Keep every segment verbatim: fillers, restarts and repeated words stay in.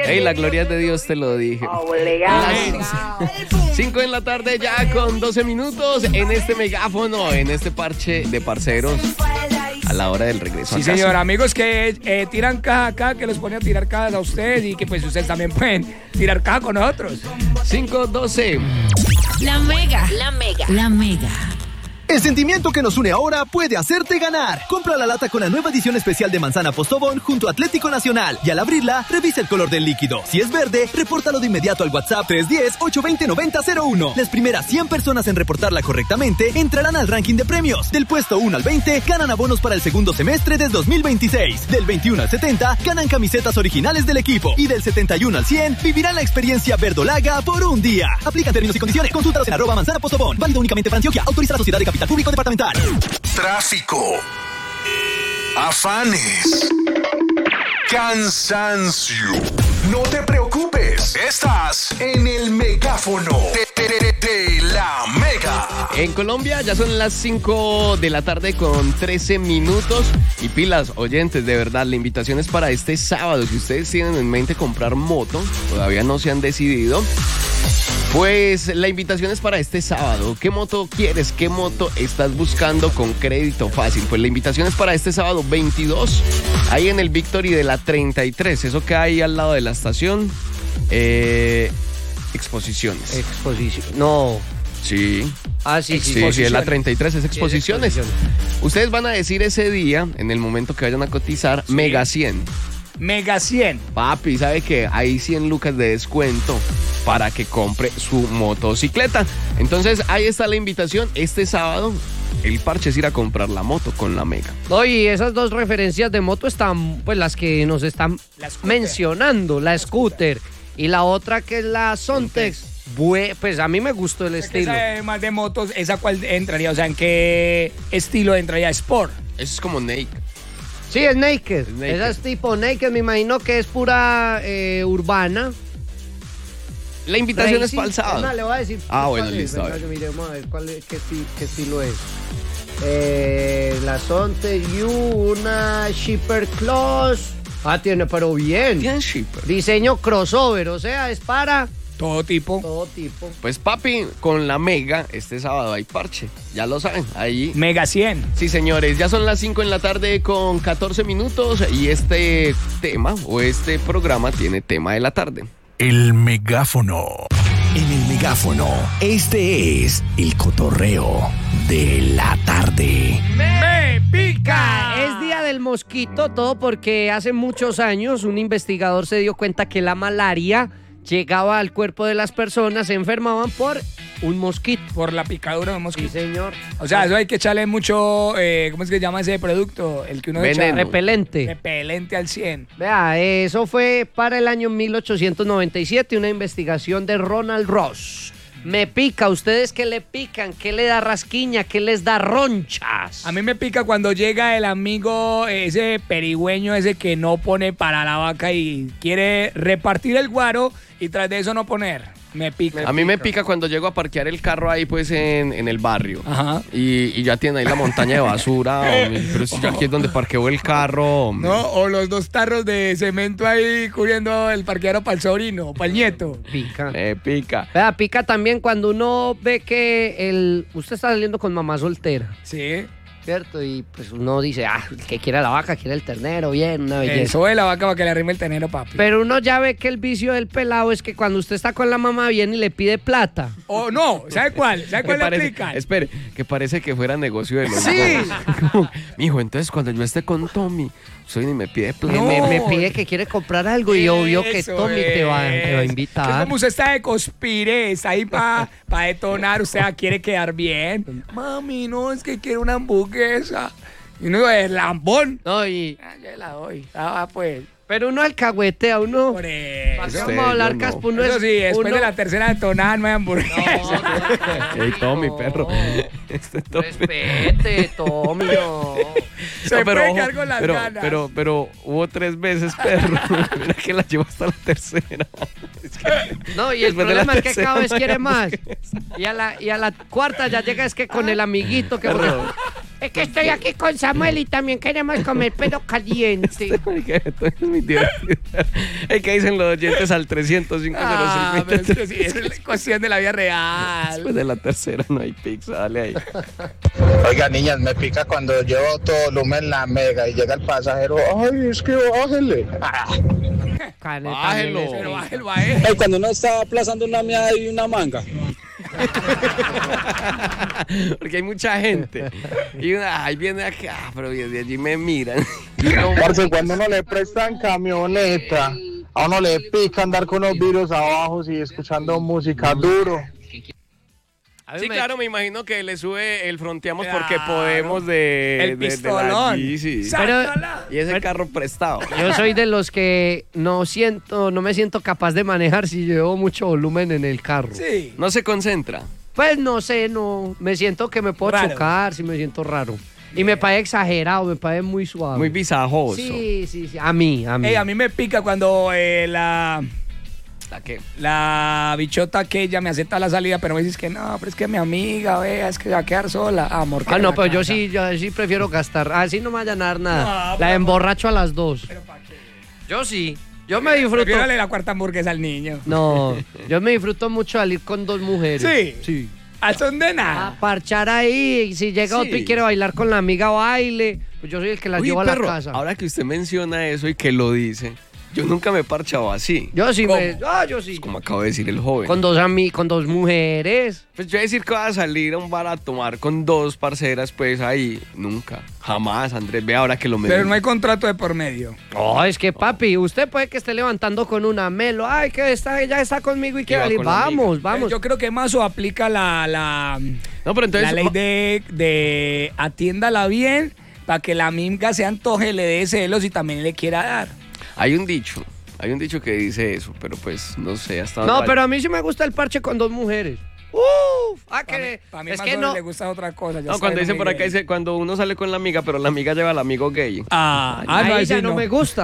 Hey, la gloria de Dios te lo dije. cinco en la tarde ya con doce minutos en este megáfono, en este parche de parceros a la hora del regreso. Sí, señor, amigos que eh, tiran caja acá, que los pone a tirar cajas a ustedes y que pues ustedes también pueden tirar caja con nosotros. cinco doce. La Mega, la Mega, la Mega. El sentimiento que nos une ahora puede hacerte ganar. Compra la lata con la nueva edición especial de manzana Postobón junto a Atlético Nacional. Y al abrirla, revisa el color del líquido. Si es verde, repórtalo de inmediato al WhatsApp tres uno cero, ocho dos cero, nueve cero cero uno. Las primeras cien personas en reportarla correctamente entrarán al ranking de premios. Del puesto uno al veinte, ganan abonos para el segundo semestre del dos mil veintiséis. Del veintiuno al setenta, ganan camisetas originales del equipo. Y del setenta y uno al cien, vivirán la experiencia verdolaga por un día. Aplican términos y condiciones. Consúltalos en arroba manzana Postobón. Válido únicamente para Antioquia. Autoriza la Sociedad de Capital Público Departamental. Tráfico, afanes, cansancio. No te preocupes, estás en el megáfono de, de, de la Mega. En Colombia ya son las cinco de la tarde con trece minutos. Y pilas, oyentes, de verdad, la invitación es para este sábado. Si ustedes tienen en mente comprar moto, todavía no se han decidido, pues la invitación es para este sábado. ¿Qué moto quieres? ¿Qué moto estás buscando con crédito fácil? Pues la invitación es para este sábado veintidós, ahí en el Victory de la treinta y tres, eso que hay al lado de la estación. Eh, exposiciones. Exposición. No. Sí. Ah, sí, sí. Sí, sí, es la treinta y tres, es exposiciones. Sí, es exposiciones. Ustedes van a decir ese día, en el momento que vayan a cotizar, sí. Mega cien. Mega cien. Papi, ¿sabe qué? Hay cien lucas de descuento para que compre su motocicleta. Entonces, ahí está la invitación. Este sábado, el parche es ir a comprar la moto con la Mega. No, y esas dos referencias de moto están, pues, las que nos están mencionando. La Scooter y la otra que es la Sontex. Pues a mí me gustó el es estilo. Que esa, más de motos, ¿esa cuál entraría? O sea, ¿en qué estilo entraría? ¿Sport? Eso es como Naked. Sí, es naked. es naked. Esa es tipo naked, me imagino que es pura eh, urbana. La invitación Racing. es para el sábado. No, le voy a decir. Ah, bueno, es. listo. Venga, que miremos a ver cuál es, qué, qué estilo es. Eh, la Sonte U, una Shipper Close. Ah, tiene, pero bien. Bien Shipper. Diseño crossover, o sea, es para todo tipo. Todo tipo. Pues papi, con la Mega, este sábado hay parche. Ya lo saben, ahí. Mega cien. Sí, señores, ya son las cinco en la tarde con catorce minutos y este tema o este programa tiene tema de la tarde. El megáfono. En el megáfono, este es el cotorreo de la tarde. ¡Me pica! Es día del mosquito, todo porque hace muchos años un investigador se dio cuenta que la malaria llegaba al cuerpo de las personas, se enfermaban por un mosquito. Por la picadura de un mosquito. Sí, señor. O sea, eso hay que echarle mucho, eh, ¿cómo es que se llama ese producto? El que uno Veneno. echa. Repelente. Repelente al cien. Vea, eso fue para el año mil ochocientos noventa y siete, una investigación de Ronald Ross. Me pica, ¿ustedes qué le pican? ¿Qué le da rasquiña? ¿Qué les da ronchas? A mí me pica cuando llega el amigo, ese perigüeño ese que no pone para la vaca y quiere repartir el guaro y tras de eso no poner. Me pica. A mí me pica cuando llego a parquear el carro ahí pues en, en el barrio. Ajá. Y, y ya tiene ahí la montaña de basura, hombre. Pero si yo aquí es donde parqueo el carro, hombre. No, o los dos tarros de cemento ahí cubriendo el parqueadero para el sobrino, para el nieto. Pica. Me pica. Vea, pica también cuando uno ve que el usted está saliendo con mamá soltera. Sí. ¿Cierto? Y pues uno dice, ah, el que quiera la vaca, quiere el ternero, bien, una belleza. Eso de la vaca para que le arrime el ternero, papi. Pero uno ya ve que el vicio del pelado es que cuando usted está con la mamá viene y le pide plata. O no, ¿sabe cuál? ¿Sabe cuál le parece, aplica? Espere, que parece que fuera negocio de los Sí. dos. Mijo, entonces cuando yo esté con Tommy, soy ni me pide plata. Me, me, me pide que quiere comprar algo y obvio que Eso Tommy te va, te va a es. invitar. Es como usted está de conspire, está ahí para pa detonar, usted quiere quedar bien. Mami, no, es que quiero una hamburguesa. Y uno es lambón. No, y... Ah, yo la doy. Ah, pues. Pero uno alcahuetea, uno... Por eso. Vamos a hablar, no. Caspo, uno Eso es... sí, después uno... de la tercera detonada no hay hamburguesa. Ey, Tommy, perro. Este Tommy. Respete, Tommy, no. Se No, pero, puede ojo, quedar con las pero, ganas. Pero, pero hubo tres veces, perro. Mira que la llevó hasta la tercera. Es que, No, y el después de la problema es que tercera cada vez no quiere había más. hamburguesa. Y a la, y a la cuarta ya llega es que con el amiguito que... Perro, Es que estoy aquí con Samuel y también queremos comer pero caliente. Esto es muy divertido. Es que dicen los oyentes al trescientos cinco cero Ah, seis. pero es que sí, es cuestión de la vida real. Después de la tercera no hay pizza, dale ahí. Oiga, niñas, me pica cuando llevo todo volumen la mega y llega el pasajero. Ay, es que bájele. Ah. Cane, Bájelo. también Pero les- bájelo a él. Ay, cuando uno está aplazando una meada y una manga. Porque hay mucha gente. Y una, ahí viene acá, pero de allí me miran. Y uno, Parce, cuando uno le prestan camioneta, a uno le pica andar con los vidrios abajo y escuchando música duro. A mí sí, me- claro, me imagino que le sube el fronteamos Claro. porque podemos de, El de- de la pistolón. Yeezy. Sácala. Y ese carro prestado. Yo soy de los que no siento, no me siento capaz de manejar si llevo mucho volumen en el carro. Sí. No se concentra. Pues no sé, no. Me siento que me puedo Raro. chocar, si me siento raro. Y me parece exagerado, me parece muy suave. Muy visajoso. Sí, sí, sí. A mí, a mí. Ey, a mí me pica cuando eh, la, ¿La qué? la bichota aquella me acepta la salida, pero me dices que no, pero es que mi amiga, vea, es que va a quedar sola. Ah, amor, Ah, no, pero yo casa. sí, yo sí prefiero gastar. Así no me vayan a dar nada. No, la pero- emborracho a las dos. ¿Pero para qué? Yo sí. Yo me disfruto. Prefiero darle la cuarta hamburguesa al niño. No, yo me disfruto mucho salir con dos mujeres. Sí. Sí. Al son de A nada. parchar ahí. Y si llega Sí. otro y quiere bailar con la amiga, baile. Pues yo soy el que la Uy, llevo a perro, la casa. ahora que usted menciona eso y que lo dice, yo nunca me he parchado así. Yo sí ¿Cómo? me. Ah, yo sí. Como acaba de decir el joven. Con dos ami con dos mujeres. Pues yo voy a decir que voy a salir a un bar a tomar con dos parceras, pues ahí. Nunca. Jamás, Andrés. Ve ahora que lo me Pero no hay contrato de por medio. Oh, es que papi, usted puede que esté levantando con una melo. Ay, que está, ella está conmigo y que va salir. con la Vamos, amiga. vamos. Yo creo que Mazo aplica la, la, No, pero entonces. la ley ma- de, de atiéndala bien para que la amiga se antoje, le dé celos y también le quiera dar. Hay un dicho. Hay un dicho que dice eso, pero pues no sé hasta dónde No, vaya. pero a mí sí me gusta el parche con dos mujeres. Uf, ah, Para mí, que pa' mí es Mazo que no. le gusta otra cosa. ya No, está cuando de dicen por acá, Miguel. dice cuando uno sale con la amiga, pero la amiga lleva al amigo gay. Ah, ah, no, Ahí ahí ya sí no, me gusta.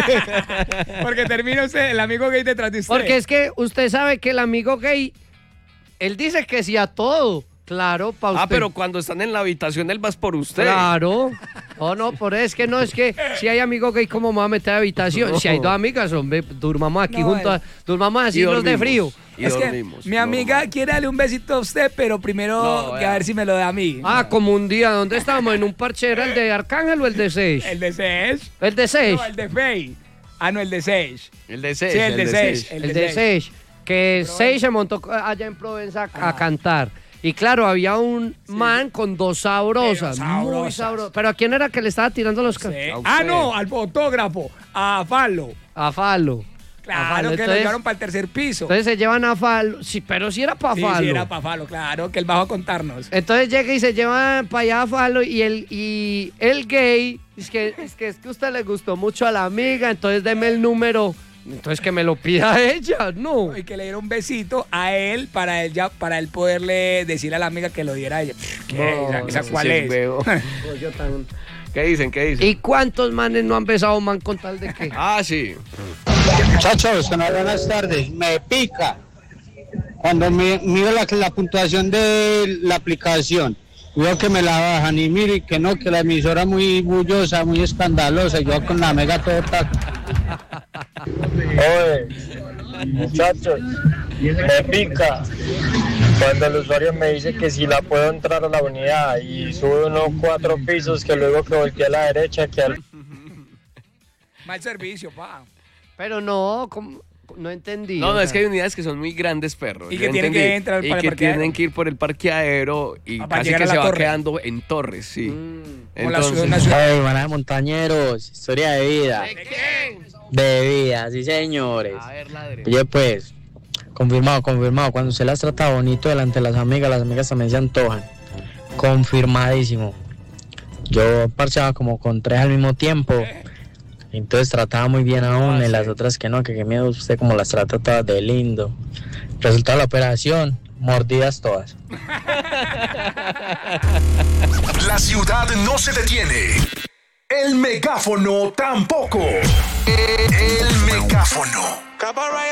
Porque termina usted, el amigo gay detrás de usted. Porque es que usted sabe que el amigo gay, él dice que sí a todo. Claro, para usted. Ah, pero cuando están en la habitación, él vas por usted. Claro. No, no, por eso es que no, es que si hay amigos gay, ¿cómo me va a meter a habitación? No. Si hay dos amigas, hombre, durmamos aquí No, juntos, eh. durmamos así Y los de dormimos. frío. Y es que dormimos. mi amiga normal. quiere darle un besito a usted, pero primero No, que ya. a ver si me lo da a mí. Ah, como un día, ¿dónde estábamos? ¿En un parche? ¿Era el de Arcángel o el de seis? El de seis. El de seis. No, el de Fey. Ah, no, el de seis. El de seis. Sí, el de seis. El de seis. Que seis se montó allá en Provenza a, a cantar. Y claro, había un man con dos sabrosas, Pero muy sabrosas. sabrosas. ¿Pero a quién era que le estaba tirando los ca- Sí. A Ah, usted. no, al fotógrafo, a Falo. A Falo. A Claro, Falo. que lo Entonces, llevaron para el tercer piso. entonces se llevan a Falo. Sí, pero si era para sí, Falo. sí, era para Falo, claro, que él bajó a contarnos. Entonces llega y se lleva para allá a Falo y el, y el gay, es que, es que es que a usted le gustó mucho a la amiga, entonces deme el número. Entonces que me lo pida ella, no. Y que le diera un besito a él para él ya, para él poderle decir a la amiga que lo diera a ella. ¿Qué? No, ¿Esa, esa Sí, cuál es? veo. Yo tan- ¿Qué dicen? ¿Qué dicen? ¿Y cuántos manes no han besado a un man con tal de que? Ah, sí. Muchachos, buenas tardes. Me pica cuando me, miro la, la puntuación de la aplicación. Veo que me la bajan y mire que no, que la emisora muy bullosa, muy escandalosa. Y yo con la mega todo taco. Oye, muchachos, me pica cuando el usuario me dice que si la puedo entrar a la unidad y sube unos cuatro pisos que luego que volteé a la derecha que al... Mal servicio, pa. Pero no, ¿cómo? No entendí. No, o no, es sea. que hay unidades que son muy grandes, perro. Y Yo que tienen entendí. que entrar y para el que parqueadero. tienen que ir por el parqueadero y Ah, para casi llegar que a la se va torre. quedando en torres, sí. Mm. Como la ciudad, Entonces, una ciudad. Ay, maná de montañeros, historia de vida. De vida, sí señores. a ver, ladre. Oye, pues, confirmado, confirmado. Cuando usted las trata bonito delante de las amigas, las amigas también se antojan. Confirmadísimo. Yo parchaba como con tres al mismo tiempo. Entonces trataba muy bien a una y las otras que no, que qué miedo usted como las trata todas de lindo. Resultado de la operación, mordidas todas. La ciudad no se detiene. El megáfono tampoco. El megáfono.